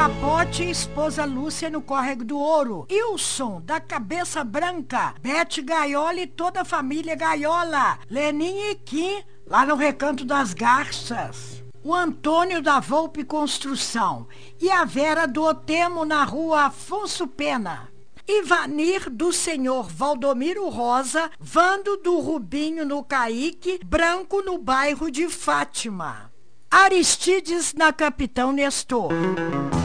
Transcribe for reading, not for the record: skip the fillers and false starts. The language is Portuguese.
Capote e esposa Lúcia no Córrego do Ouro. Ilson, da Cabeça Branca. Bete Gaiola e toda a família Gaiola. Leninha e Kim, lá no Recanto das Garças. O Antônio da Volpe Construção. E a Vera do Otemo na rua Afonso Pena. Ivanir do Senhor Valdomiro Rosa. Vando do Rubinho no Caíque. Branco no bairro de Fátima. Aristides na Capitão Nestor.